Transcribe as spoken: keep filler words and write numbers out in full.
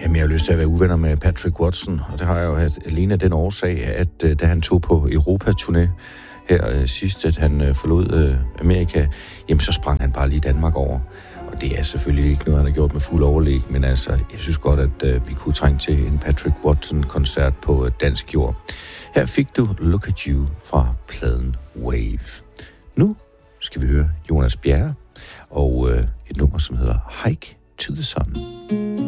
Jamen, jeg har lyst til at være uvenner med Patrick Watson, og det har jeg jo haft alene af den årsag, at da han tog på Europa-turné her øh, sidst, at han øh, forlod øh, Amerika, jamen så sprang han bare lige Danmark over. Og det er selvfølgelig ikke noget, han har gjort med fuld overlæg, men altså, jeg synes godt, at øh, vi kunne trænge til en Patrick Watson-koncert på øh, dansk jord. Her fik du Look at You fra pladen Wave. Nu skal vi høre Jonas Bjerre og øh, et nummer, som hedder Hike to the Sun.